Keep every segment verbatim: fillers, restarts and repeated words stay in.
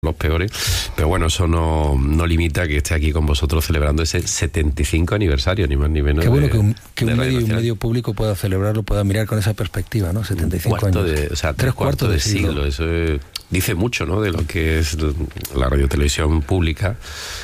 los peores, pero bueno, eso no, no limita que esté aquí con vosotros celebrando ese setenta y cinco aniversario, ni más ni menos. Qué bueno de, que un, que un, Radio medio, un Nacional. medio público pueda celebrarlo, pueda mirar con esa perspectiva, ¿no? setenta y cinco cuarto años. De, o sea, tres cuartos de siglo. siglo. Eso es, dice mucho, ¿no?, de lo que es la radiotelevisión pública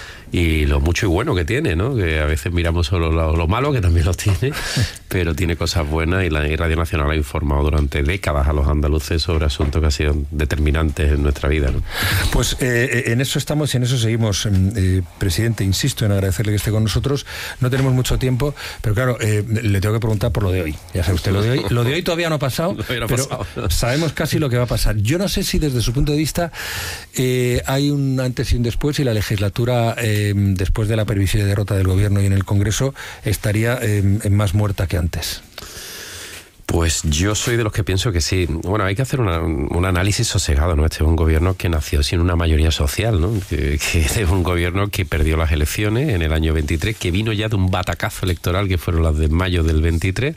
y lo mucho y bueno que tiene, ¿no? Que a veces miramos solo lo, lo malo, que también lo tiene, pero tiene cosas buenas, y la y Radio Nacional ha informado durante décadas a los andaluces sobre asuntos que han sido determinantes en nuestra vida, ¿no? Pues eh, en eso estamos y en eso seguimos, eh, presidente. Insisto en agradecerle que esté con nosotros. No tenemos mucho tiempo, pero claro, eh, le tengo que preguntar por lo de hoy. Ya sabe usted, lo de hoy, lo de hoy todavía no ha pasado, no pero pasado. Sabemos casi lo que va a pasar. Yo no sé si desde su punto de vista eh, hay un antes y un después, y la legislatura, eh, después de la previsible derrota del gobierno y en el Congreso, estaría eh, más muerta que antes. Pues yo soy de los que pienso que sí. Bueno, hay que hacer una, un análisis sosegado, ¿no? Este es un gobierno que nació sin una mayoría social, ¿no? Que, que es un gobierno que perdió las elecciones en el año veintitrés, que vino ya de un batacazo electoral que fueron las de mayo del veintitrés,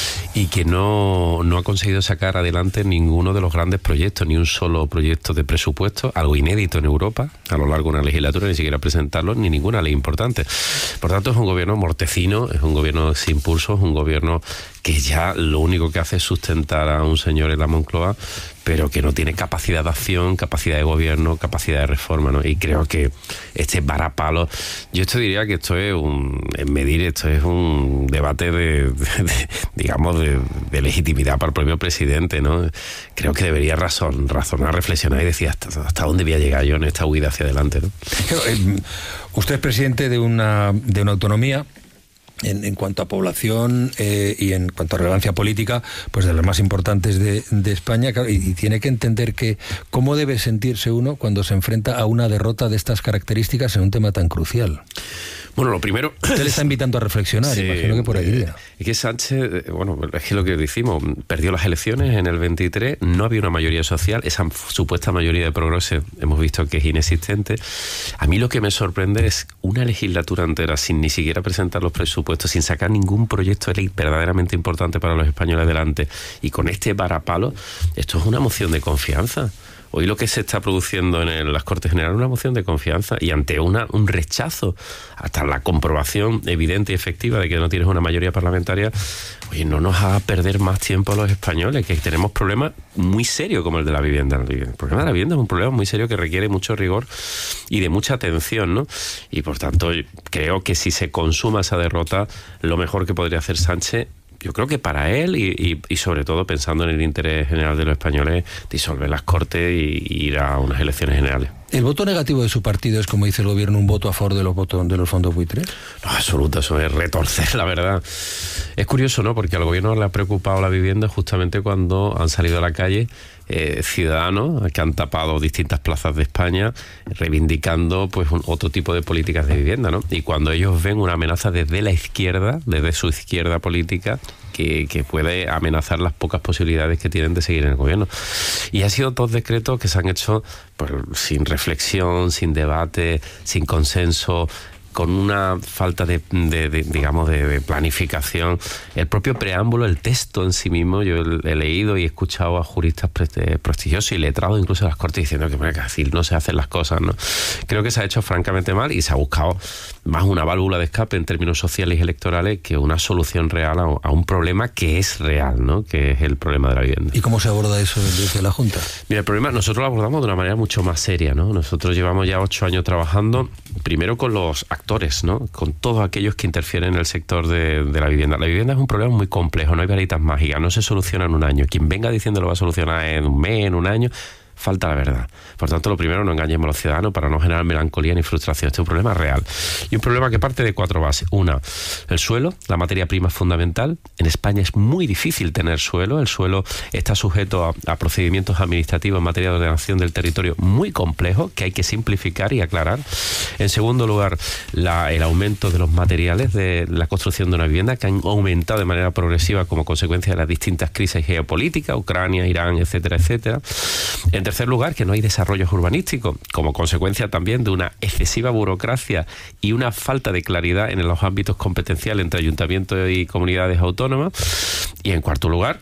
y que no, no ha conseguido sacar adelante ninguno de los grandes proyectos, ni un solo proyecto de presupuesto, algo inédito en Europa, a lo largo de una legislatura, ni siquiera presentarlo, ni ninguna ley importante. Por tanto, es un gobierno mortecino, es un gobierno sin pulso, es un gobierno que ya lo único que hace es sustentar a un señor en la Moncloa, pero que no tiene capacidad de acción, capacidad de gobierno, capacidad de reforma, ¿no? Y creo que este varapalo, yo esto diría que esto es un, en medir, esto es un debate de, de, de digamos, de, de legitimidad para el propio presidente, ¿no? Creo que debería razón, razonar, reflexionar y decir hasta, hasta dónde voy a llegar yo en esta huida hacia adelante, ¿no? Claro, eh, usted es presidente de una, de una autonomía, En, en cuanto a población eh, y en cuanto a relevancia política, pues de las más importantes de, de España, claro, y, y tiene que entender que cómo debe sentirse uno cuando se enfrenta a una derrota de estas características en un tema tan crucial. Bueno, lo primero... Usted le está invitando a reflexionar, sí, imagino que por ahí iría. Es que Sánchez, bueno, es que lo que decimos, perdió las elecciones en el veintitrés, no había una mayoría social, esa supuesta mayoría de progreso hemos visto que es inexistente. A mí lo que me sorprende es una legislatura entera sin ni siquiera presentar los presupuestos, sin sacar ningún proyecto de ley verdaderamente importante para los españoles adelante, y con este varapalo. Esto es una moción de confianza. Hoy lo que se está produciendo en el, las Cortes Generales es una moción de confianza, y ante una, un rechazo, hasta la comprobación evidente y efectiva de que no tienes una mayoría parlamentaria, oye, no nos haga perder más tiempo a los españoles, que tenemos problemas muy serios como el de la vivienda. El problema de la vivienda es un problema muy serio que requiere mucho rigor y de mucha atención, ¿no? Y por tanto, creo que si se consuma esa derrota, lo mejor que podría hacer Sánchez, yo creo que para él y, y, y sobre todo pensando en el interés general de los españoles, disolver las Cortes y, y ir a unas elecciones generales. ¿El voto negativo de su partido es, como dice el gobierno, un voto a favor de los votos de los fondos buitres? No, absoluto, eso es retorcer la verdad. Es curioso, ¿no? Porque al gobierno le ha preocupado la vivienda justamente cuando han salido a la calle eh, ciudadanos que han tapado distintas plazas de España reivindicando pues un, otro tipo de políticas de vivienda, ¿no? Y cuando ellos ven una amenaza desde la izquierda, desde su izquierda política, que, que puede amenazar las pocas posibilidades que tienen de seguir en el gobierno. Y ha sido dos decretos que se han hecho pues, sin reflexión, sin debate, sin consenso, con una falta de, de, de digamos, de, de planificación. El propio preámbulo, el texto en sí mismo, yo he leído y he escuchado a juristas prestigiosos y letrados, incluso a las Cortes, diciendo que, bueno, que así no se hacen las cosas, ¿no? Creo que se ha hecho francamente mal y se ha buscado más una válvula de escape en términos sociales y electorales que una solución real a, a un problema que es real, ¿no? Que es el problema de la vivienda. ¿Y cómo se aborda eso desde la Junta? Mira, el problema nosotros lo abordamos de una manera mucho más seria, ¿no? Nosotros llevamos ya ocho años trabajando, primero con los actores, ¿no? Con todos aquellos que interfieren en el sector de, de la vivienda. La vivienda es un problema muy complejo, no hay varitas mágicas, no se soluciona en un año. Quien venga diciendo lo va a solucionar en un mes, en un año, falta la verdad. Por tanto, lo primero, no engañemos a los ciudadanos para no generar melancolía ni frustración. Este es un problema real. Y un problema que parte de cuatro bases. Una, el suelo, la materia prima es fundamental. En España es muy difícil tener suelo. El suelo está sujeto a, a procedimientos administrativos en materia de ordenación del territorio muy complejos que hay que simplificar y aclarar. En segundo lugar, la, el aumento de los materiales de la construcción de una vivienda, que han aumentado de manera progresiva como consecuencia de las distintas crisis geopolíticas, Ucrania, Irán, etcétera, etcétera. En tercer lugar, que no hay desarrollos urbanísticos, como consecuencia también de una excesiva burocracia y una falta de claridad en los ámbitos competenciales entre ayuntamientos y comunidades autónomas. Y en cuarto lugar,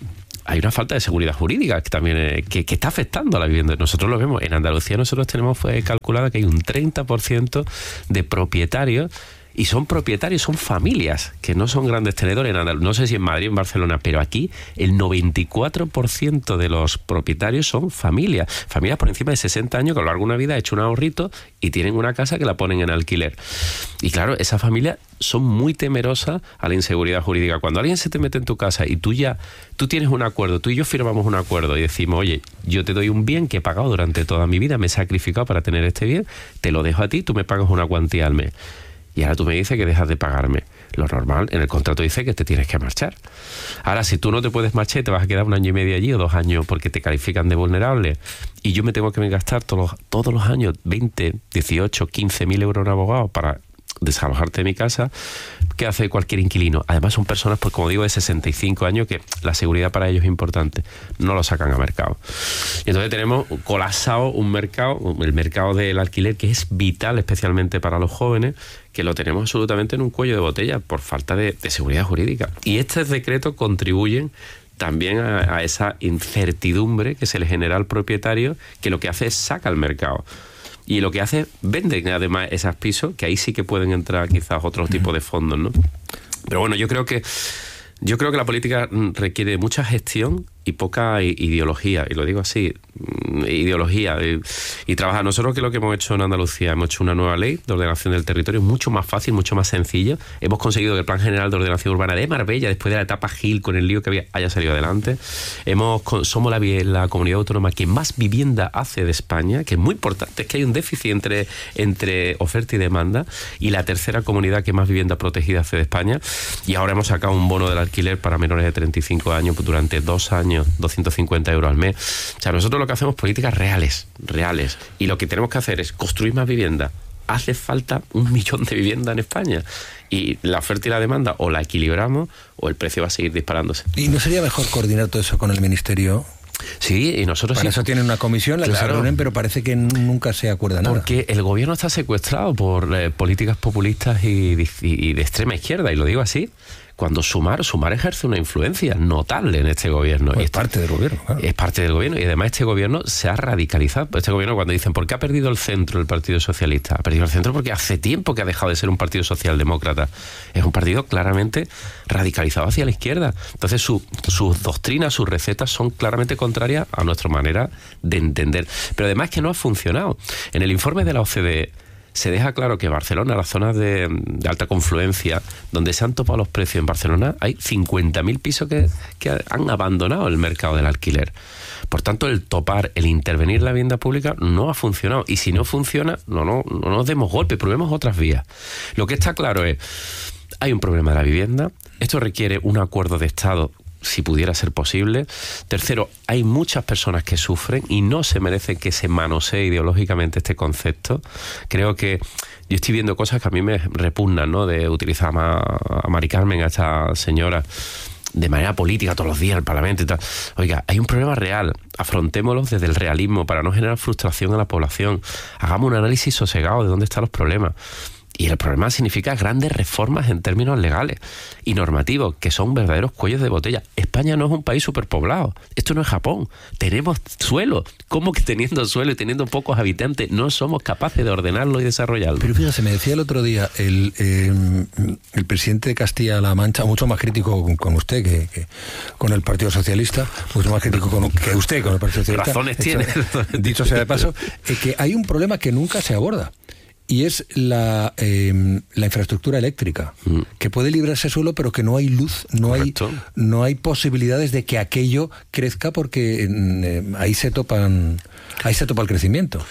hay una falta de seguridad jurídica que también eh, que, que está afectando a la vivienda. Nosotros lo vemos. En Andalucía nosotros tenemos fue calculado que hay un treinta por ciento de propietarios, y son propietarios, son familias, que no son grandes tenedores en Andalucía. No sé si en Madrid o en Barcelona, pero aquí el noventa y cuatro por ciento de los propietarios son familias. Familias por encima de sesenta años que a lo largo de una vida han hecho un ahorrito y tienen una casa que la ponen en alquiler. Y claro, esas familias son muy temerosas a la inseguridad jurídica. Cuando alguien se te mete en tu casa y tú ya, tú tienes un acuerdo, tú y yo firmamos un acuerdo y decimos, oye, yo te doy un bien que he pagado durante toda mi vida, me he sacrificado para tener este bien, te lo dejo a ti, tú me pagas una cuantía al mes. Y ahora tú me dices que dejas de pagarme. Lo normal, en el contrato dice que te tienes que marchar. Ahora, si tú no te puedes marchar y te vas a quedar un año y medio allí o dos años porque te califican de vulnerable, y yo me tengo que gastar todos los, todos los años veinte, dieciocho, quince mil euros en abogados para desalojarte de mi casa, ¿qué hace cualquier inquilino? Además son personas, pues como digo, de sesenta y cinco años, que la seguridad para ellos es importante. No lo sacan a mercado. Y entonces tenemos colapsado un mercado, el mercado del alquiler, que es vital especialmente para los jóvenes, que lo tenemos absolutamente en un cuello de botella por falta de, de seguridad jurídica. Y estos decretos contribuyen también a, a esa incertidumbre que se le genera al propietario, que lo que hace es saca al mercado. Y lo que hace es venden además esos pisos, que ahí sí que pueden entrar quizás otros tipos de fondos, ¿no? Pero bueno, yo creo que yo creo que la política requiere mucha gestión y poca ideología, y lo digo así, ideología y, y trabajar. Nosotros, que lo que hemos hecho en Andalucía, hemos hecho una nueva ley de ordenación del territorio, mucho más fácil, mucho más sencillo. Hemos conseguido que el Plan General de Ordenación Urbana de Marbella, después de la etapa Gil, con el lío que había, haya salido adelante. Hemos Somos la, la comunidad autónoma que más vivienda hace de España, que es muy importante, es que hay un déficit entre, entre oferta y demanda, y la tercera comunidad que más vivienda protegida hace de España. Y ahora hemos sacado un bono del alquiler para menores de treinta y cinco años, pues durante dos años, doscientos cincuenta euros al mes. O sea, nosotros lo que hacemos es políticas reales, reales. Y lo que tenemos que hacer es construir más vivienda. Hace falta un millón de viviendas en España. Y la oferta y la demanda o la equilibramos o el precio va a seguir disparándose. ¿Y no sería mejor coordinar todo eso con el Ministerio? Sí, y nosotros Para sí. eso tienen una comisión, la claro, que se reúnen, pero parece que nunca se acuerda nada. Porque el gobierno está secuestrado por eh, políticas populistas y, y, y de extrema izquierda, y lo digo así. Cuando Sumar, Sumar ejerce una influencia notable en este gobierno. Pues es este, parte del gobierno, claro. Es parte del gobierno, y además este gobierno se ha radicalizado. Este gobierno, cuando dicen, ¿por qué ha perdido el centro el Partido Socialista? Ha perdido el centro porque hace tiempo que ha dejado de ser un partido socialdemócrata. Es un partido claramente radicalizado hacia la izquierda. Entonces su, sus doctrinas, sus recetas son claramente contrarias a nuestra manera de entender. Pero además que no ha funcionado. En el informe de la O C D E se deja claro que Barcelona, las zonas de, de alta confluencia, donde se han topado los precios en Barcelona, hay cincuenta mil pisos que, que han abandonado el mercado del alquiler. Por tanto, el topar, el intervenir en la vivienda pública no ha funcionado. Y si no funciona, no, no, no nos demos golpe, probemos otras vías. Lo que está claro es, hay un problema de la vivienda, esto requiere un acuerdo de Estado, si pudiera ser posible. Tercero, hay muchas personas que sufren y no se merece que se manosee ideológicamente este concepto. Creo que yo estoy viendo cosas que a mí me repugnan, ¿no? De utilizar a, a Mari Carmen, a esta señora, de manera política todos los días en el Parlamento y tal. Oiga, hay un problema real. Afrontémoslo desde el realismo para no generar frustración a la población. Hagamos un análisis sosegado de dónde están los problemas. Y el problema significa grandes reformas en términos legales y normativos, que son verdaderos cuellos de botella. España no es un país superpoblado. Esto no es Japón. Tenemos suelo. ¿Cómo que teniendo suelo y teniendo pocos habitantes no somos capaces de ordenarlo y desarrollarlo? Pero fíjese, me decía el otro día el, eh, el presidente de Castilla-La Mancha, mucho más crítico con, con usted que, que con el Partido Socialista, mucho más crítico con, que usted con el Partido Socialista. Razones tiene. Dicho sea de paso, eh, que hay un problema que nunca se aborda. Y es la, eh, la infraestructura eléctrica, mm. que puede librarse solo, pero que no hay luz, no hay, no hay posibilidades de que aquello crezca, porque eh, ahí se topan, ahí se topa el crecimiento.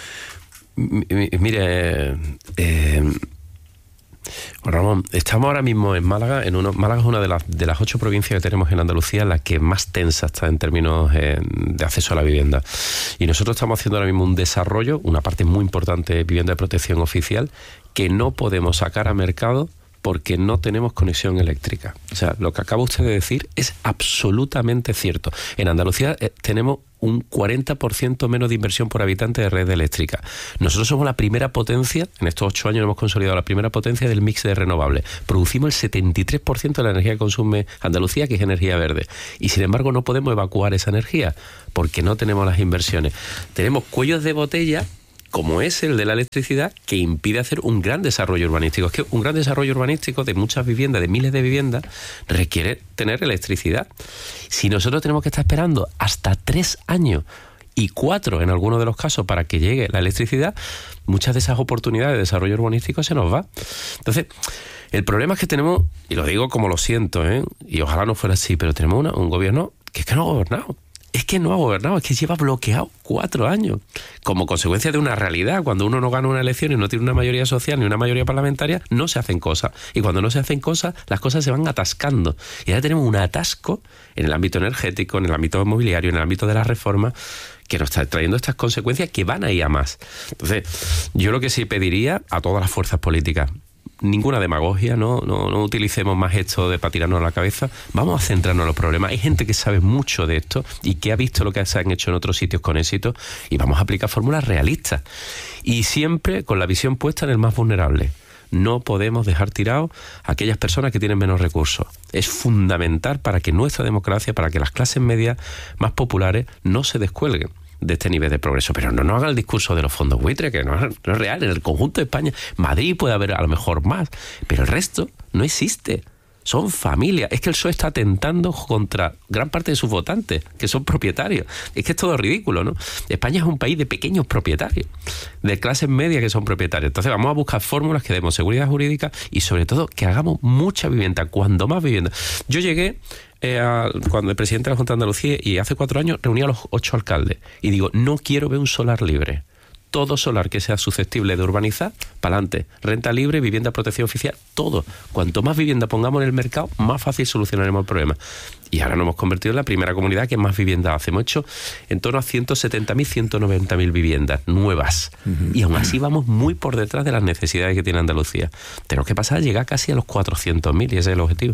M- mire, eh, Ramón, estamos ahora mismo en Málaga. En uno, Málaga es una de las, de las ocho provincias que tenemos en Andalucía la que más tensa está en términos eh, de acceso a la vivienda. Y nosotros estamos haciendo ahora mismo un desarrollo, una parte muy importante de vivienda de protección oficial, que no podemos sacar a mercado porque no tenemos conexión eléctrica. O sea, lo que acaba usted de decir es absolutamente cierto. En Andalucía eh, tenemos un cuarenta por ciento menos de inversión por habitante de red eléctrica. Nosotros somos la primera potencia, en estos ocho años hemos consolidado la primera potencia del mix de renovables. Producimos el setenta y tres por ciento de la energía que consume Andalucía, que es energía verde. Y sin embargo no podemos evacuar esa energía porque no tenemos las inversiones. Tenemos cuellos de botella, como es el de la electricidad, que impide hacer un gran desarrollo urbanístico. Es que un gran desarrollo urbanístico de muchas viviendas, de miles de viviendas, requiere tener electricidad. Si nosotros tenemos que estar esperando hasta tres años y cuatro en algunos de los casos para que llegue la electricidad, muchas de esas oportunidades de desarrollo urbanístico se nos va. Entonces, el problema es que tenemos, y lo digo como lo siento, ¿eh? Y ojalá no fuera así, pero tenemos una, un gobierno que es que no ha gobernado. Es que no ha gobernado, es que lleva bloqueado cuatro años. Como consecuencia de una realidad, cuando uno no gana una elección y no tiene una mayoría social ni una mayoría parlamentaria, no se hacen cosas. Y cuando no se hacen cosas, las cosas se van atascando. Y ahora tenemos un atasco en el ámbito energético, en el ámbito inmobiliario, en el ámbito de las reformas, que nos está trayendo estas consecuencias que van a ir a más. Entonces, yo lo que sí pediría a todas las fuerzas políticas, ninguna demagogia, no, no, no utilicemos más esto de para tirarnos la cabeza, vamos a centrarnos en los problemas. Hay gente que sabe mucho de esto y que ha visto lo que se han hecho en otros sitios con éxito, y vamos a aplicar fórmulas realistas y siempre con la visión puesta en el más vulnerable. No podemos dejar tirados a aquellas personas que tienen menos recursos. Es fundamental para que nuestra democracia, para que las clases medias más populares no se descuelguen de este nivel de progreso. Pero no nos haga el discurso de los fondos buitre, que no es, no es real. En el conjunto de España, Madrid puede haber a lo mejor más, pero el resto no existe. Son familias. Es que el P S O E está atentando contra gran parte de sus votantes, que son propietarios. Es que es todo ridículo, ¿no? España es un país de pequeños propietarios, de clases medias que son propietarios. Entonces vamos a buscar fórmulas que demos seguridad jurídica y sobre todo que hagamos mucha vivienda, cuando más vivienda. Yo llegué eh, a, cuando el presidente de la Junta de Andalucía, y hace cuatro años reuní a los ocho alcaldes y digo, no quiero ver un solar libre. Todo solar que sea susceptible de urbanizar, para adelante. Renta libre, vivienda de protección oficial, todo. Cuanto más vivienda pongamos en el mercado, más fácil solucionaremos el problema. Y ahora nos hemos convertido en la primera comunidad que más viviendas hace. Hemos hecho en torno a ciento setenta mil, ciento noventa mil viviendas nuevas. Uh-huh. Y aún así vamos muy por detrás de las necesidades que tiene Andalucía. Tenemos que pasar a llegar casi a los cuatrocientos mil, y ese es el objetivo.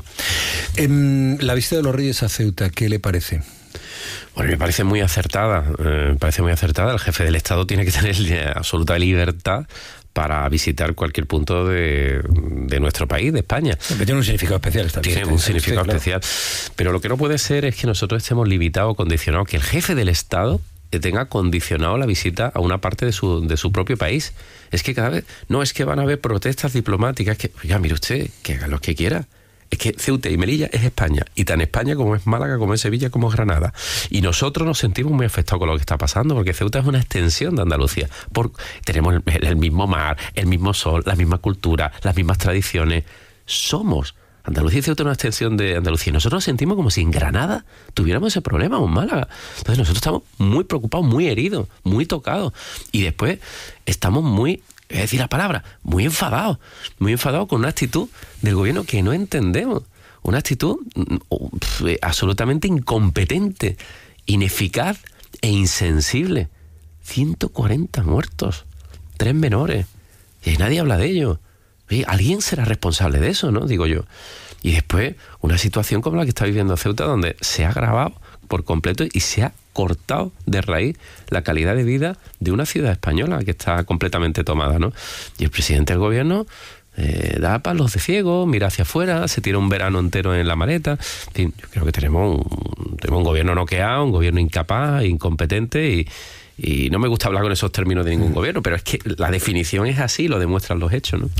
En la visita de los Reyes a Ceuta, ¿qué le parece? Bueno, me parece muy acertada, eh, me parece muy acertada. El jefe del Estado tiene que tener absoluta libertad para visitar cualquier punto de, de nuestro país, de España. Siempre tiene un significado especial esta visita. Tiene un significado sí, claro. especial. Pero lo que no puede ser es que nosotros estemos limitados o condicionados, que el jefe del Estado tenga condicionado la visita a una parte de su, de su propio país. Es que cada vez, no es que van a haber protestas diplomáticas, que, oiga, mire usted, que haga lo que quiera. Es que Ceuta y Melilla es España, y tan España como es Málaga, como es Sevilla, como es Granada. Y nosotros nos sentimos muy afectados con lo que está pasando, porque Ceuta es una extensión de Andalucía. Por, tenemos el, el mismo mar, el mismo sol, la misma cultura, las mismas tradiciones. Somos Andalucía y Ceuta es una extensión de Andalucía. Nosotros nos sentimos como si en Granada tuviéramos ese problema, o en Málaga. Entonces nosotros estamos muy preocupados, muy heridos, muy tocados. Y después estamos muy... es decir la palabra, muy enfadado, muy enfadado con una actitud del gobierno que no entendemos, una actitud pf, absolutamente incompetente, ineficaz e insensible. ciento cuarenta muertos, tres menores, y nadie habla de ello. Oye, alguien será responsable de eso, ¿no? Digo yo. Y después, una situación como la que está viviendo Ceuta, donde se ha agravado por completo y se ha cortado de raíz la calidad de vida de una ciudad española que está completamente tomada, ¿no? Y el presidente del gobierno eh, da palos de ciego, mira hacia afuera, se tira un verano entero en la maleta. En fin, yo creo que tenemos un, tenemos un gobierno noqueado, un gobierno incapaz, incompetente, y, y no me gusta hablar con esos términos de ningún gobierno, pero es que la definición es así, lo demuestran los hechos, ¿no?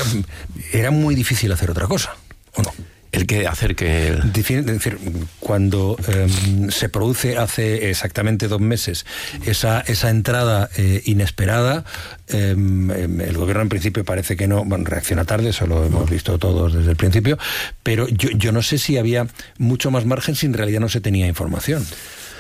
Era muy difícil hacer otra cosa, ¿o no? El que hacer que... El... Es decir, cuando eh, se produce hace exactamente dos meses esa, esa entrada eh, inesperada, eh, el gobierno en principio parece que no, bueno, reacciona tarde, eso lo hemos visto todos desde el principio, pero yo, yo no sé si había mucho más margen si en realidad no se tenía información.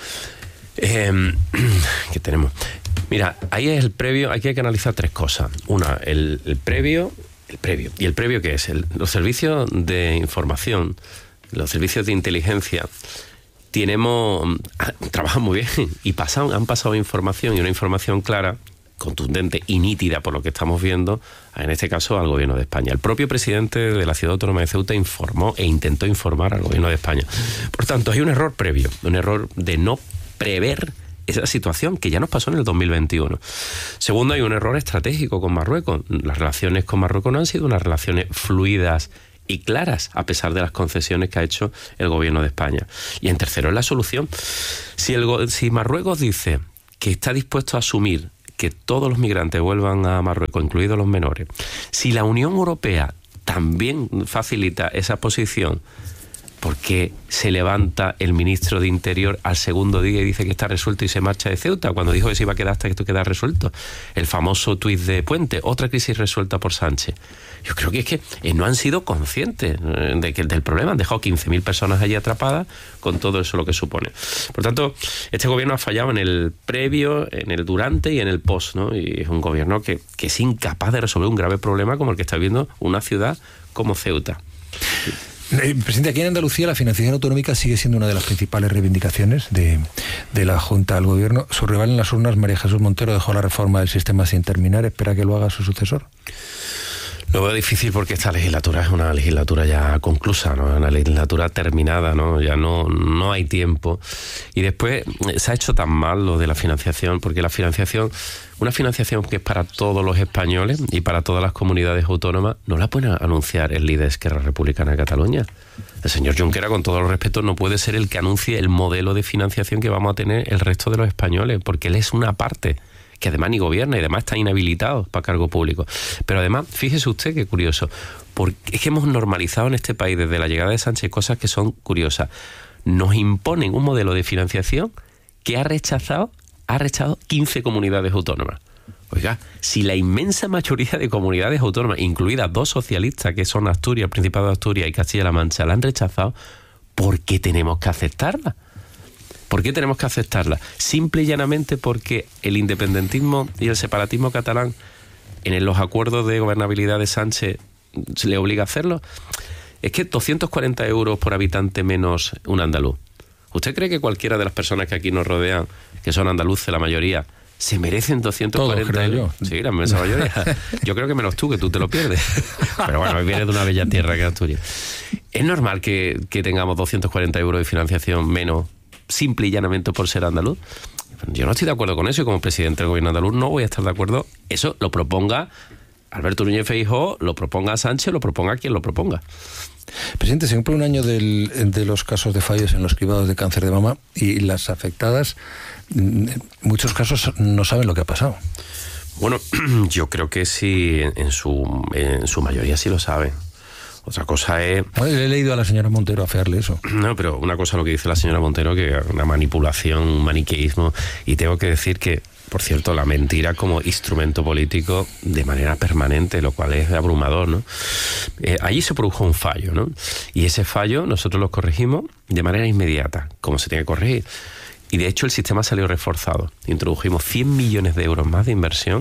Eh, ¿Qué tenemos? Mira, ahí es el previo, aquí hay que analizar tres cosas. Una, el, el previo... El previo. ¿Y el previo qué es? El, los servicios de información, los servicios de inteligencia, tenemos, trabajan muy bien y pasan, han pasado información, y una información clara, contundente y nítida por lo que estamos viendo, en este caso al gobierno de España. El propio presidente de la Ciudad Autónoma de Ceuta informó e intentó informar al gobierno de España. Por tanto, hay un error previo, un error de no prever esa situación que ya nos pasó en el dos mil veintiuno. Segundo, hay un error estratégico con Marruecos. Las relaciones con Marruecos no han sido unas relaciones fluidas y claras, a pesar de las concesiones que ha hecho el gobierno de España. Y en tercero, es la solución. Si, el, si Marruecos dice que está dispuesto a asumir que todos los migrantes vuelvan a Marruecos, incluidos los menores, si la Unión Europea también facilita esa posición, ¿por qué se levanta el ministro de Interior al segundo día y dice que está resuelto y se marcha de Ceuta, cuando dijo que se iba a quedar hasta que esto queda resuelto? El famoso tuit de Puente, otra crisis resuelta por Sánchez. Yo creo que es que eh, no han sido conscientes de que, del problema. Han dejado quince mil personas allí atrapadas con todo eso lo que supone. Por tanto, este gobierno ha fallado en el previo, en el durante y en el post, ¿no? Y es un gobierno que, que es incapaz de resolver un grave problema como el que está viviendo una ciudad como Ceuta. Eh, presidente, aquí en Andalucía la financiación autonómica sigue siendo una de las principales reivindicaciones de, de la Junta al Gobierno. Su rival en las urnas, María Jesús Montero, dejó la reforma del sistema sin terminar. ¿Espera que lo haga su sucesor? Lo veo difícil porque esta legislatura es una legislatura ya conclusa, ¿no? Una legislatura terminada, ¿no? Ya no, no hay tiempo. Y después se ha hecho tan mal lo de la financiación, porque la financiación, una financiación que es para todos los españoles y para todas las comunidades autónomas, no la puede anunciar el líder de Esquerra Republicana de Cataluña. El señor Junqueras, con todo el respeto, no puede ser el que anuncie el modelo de financiación que vamos a tener el resto de los españoles, porque él es una parte que además ni gobierna y además está inhabilitado para cargo público. Pero además, fíjese usted qué curioso, porque es que hemos normalizado en este país desde la llegada de Sánchez cosas que son curiosas. Nos imponen un modelo de financiación que ha rechazado, ha rechazado quince comunidades autónomas. Oiga, si la inmensa mayoría de comunidades autónomas, incluidas dos socialistas que son Asturias, el Principado de Asturias y Castilla-La Mancha, la han rechazado, ¿por qué tenemos que aceptarla? ¿Por qué tenemos que aceptarla? Simple y llanamente porque el independentismo y el separatismo catalán en los acuerdos de gobernabilidad de Sánchez se le obliga a hacerlo. Es que doscientos cuarenta euros por habitante menos un andaluz. ¿Usted cree que cualquiera de las personas que aquí nos rodean, que son andaluces la mayoría, se merecen doscientos cuarenta euros? Yo. Sí, la inmensa mayoría. Yo creo que menos tú, que tú te lo pierdes. Pero bueno, viene de una bella tierra que es Asturias. ¿Es normal que, que tengamos doscientos cuarenta euros de financiación menos, simple y llanamente por ser andaluz? Yo no estoy de acuerdo con eso y como presidente del gobierno andaluz no voy a estar de acuerdo. Eso lo proponga Alberto Núñez Feijóo, lo proponga Sánchez, lo proponga quien lo proponga. Presidente, se cumple un año del, de los casos de fallos en los cribados de cáncer de mama y las afectadas, en muchos casos, no saben lo que ha pasado. Bueno, yo creo que sí, en su, en su mayoría sí lo saben. Otra cosa es... Bueno, le he leído a la señora Montero afearle eso. No, pero una cosa es lo que dice la señora Montero, que es una manipulación, un maniqueísmo, y tengo que decir que, por cierto, la mentira como instrumento político de manera permanente, lo cual es abrumador, ¿no? Eh, allí se produjo un fallo, ¿no? Y ese fallo nosotros lo corregimos de manera inmediata, como se tiene que corregir. Y de hecho el sistema salió reforzado. Introdujimos cien millones de euros más de inversión.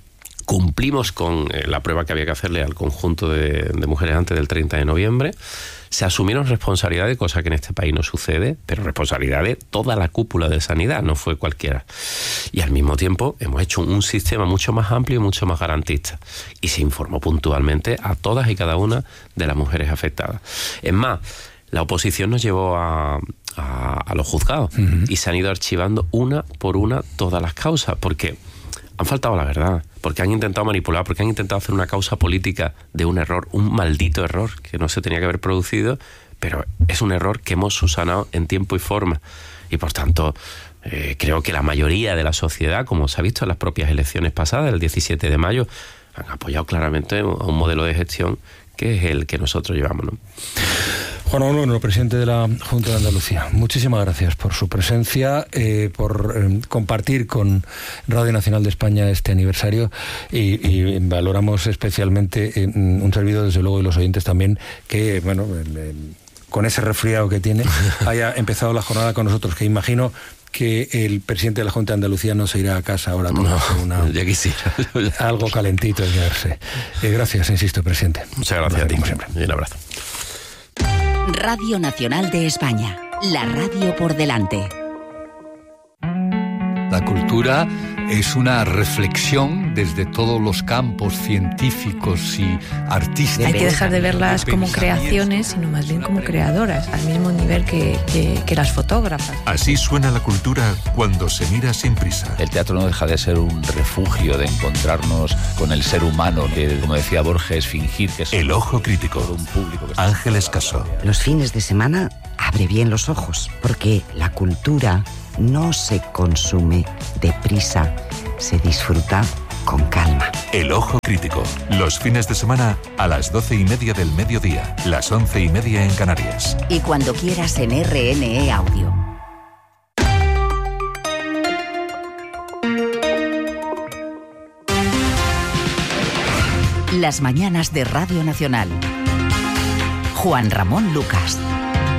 Cumplimos con eh, la prueba que había que hacerle al conjunto de, de mujeres antes del treinta de noviembre. Se asumieron responsabilidades, cosa que en este país no sucede, pero responsabilidad de toda la cúpula de sanidad, no fue cualquiera. Y al mismo tiempo hemos hecho un sistema mucho más amplio y mucho más garantista. Y se informó puntualmente a todas y cada una de las mujeres afectadas. Es más, la oposición nos llevó a, a, a los juzgados uh-huh. y se han ido archivando una por una todas las causas, porque han faltado la verdad, porque han intentado manipular, porque han intentado hacer una causa política de un error, un maldito error que no se tenía que haber producido, pero es un error que hemos subsanado en tiempo y forma. Y por tanto, eh, creo que la mayoría de la sociedad, como se ha visto en las propias elecciones pasadas, el diecisiete de mayo, han apoyado claramente a un modelo de gestión que es el que nosotros llevamos, ¿no? Juan Olono, presidente de la Junta de Andalucía, muchísimas gracias por su presencia, eh, por eh, compartir con Radio Nacional de España este aniversario y, y valoramos especialmente eh, un servidor, desde luego, y los oyentes también, que, bueno, eh, con ese resfriado que tiene, haya empezado la jornada con nosotros, que imagino que el presidente de la Junta de Andalucía no se irá a casa ahora con no, una, ya quisiera. algo calentito y quedarse. Eh, gracias, insisto, presidente. Muchas gracias a ti. Siempre. Y un abrazo. Radio Nacional de España, la radio por delante. La cultura Es una reflexión desde todos los campos científicos y artísticos. Hay que dejar de verlas como creaciones, sino más bien como creadoras, al mismo nivel que, que, que las fotógrafas. Así suena la cultura cuando se mira sin prisa. El teatro no deja de ser un refugio de encontrarnos con el ser humano, que, como decía Borges, fingir que es El Ojo Crítico. un público. Que Ángeles Caso. Los fines de semana abre bien los ojos, porque la cultura no se consume deprisa, se disfruta con calma. El Ojo Crítico. Los fines de semana a las doce y media del mediodía, las once y media en Canarias. Y cuando quieras en R N E Audio. Las mañanas de Radio Nacional. Juan Ramón Lucas.